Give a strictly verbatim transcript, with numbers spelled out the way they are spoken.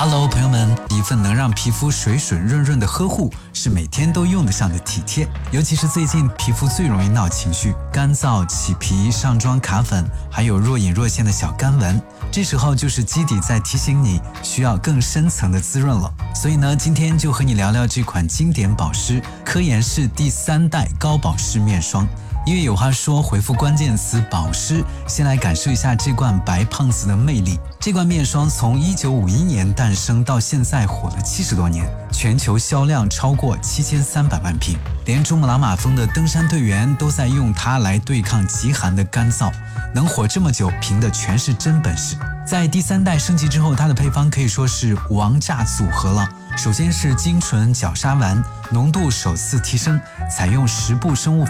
Hello， 朋友们，一份能让皮肤水水润润的呵护，是每天都用得上的体贴。尤其是最近皮肤最容易闹情绪，干燥、起皮、上妆卡粉，还有若隐若现的小干纹。这时候就是基底在提醒你需要更深层的滋润了。所以呢，今天就和你聊聊这款经典保湿科颜氏第三代高保湿面霜。因为有话说，回复关键词保湿，先来感受一下这罐白胖子的魅力。这罐面霜从一九五一年诞生到现在火了七十多年，全球销量超过七千三百万瓶，连珠穆朗玛峰的登山队员都在用它来对抗极寒的干燥。能火这么久，凭的全是真本事。在第三代升级之后，它的配方可以说是王炸组合了。首先是精纯角鲨烷，浓度首次提升，采用十步生物